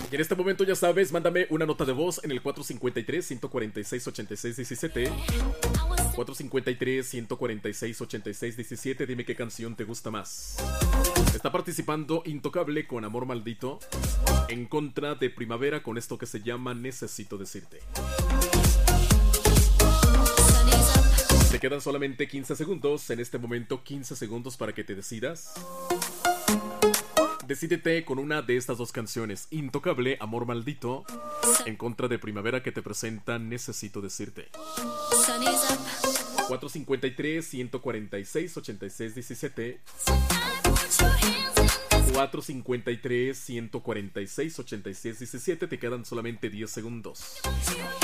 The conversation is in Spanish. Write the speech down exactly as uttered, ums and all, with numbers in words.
Y en este momento ya sabes, mándame una nota de voz en el cuatro cincuenta y tres, ciento cuarenta y seis, ochenta y seis diecisiete. cuatro cincuenta y tres, ciento cuarenta y seis, ochenta y seis diecisiete. Dime qué canción te gusta más. Está participando Intocable con Amor Maldito en contra de Primavera con esto que se llama Necesito Decirte. Te quedan solamente quince segundos. En este momento quince segundos para que te decidas. Decídete con una de estas dos canciones: Intocable, Amor Maldito, en contra de Primavera, que te presenta Necesito Decirte. cuatro cincuenta y tres, ciento cuarenta y seis, ochenta y seis diecisiete. cuatro cincuenta y tres, ciento cuarenta y seis, ochenta y seis diecisiete. Te quedan solamente diez segundos.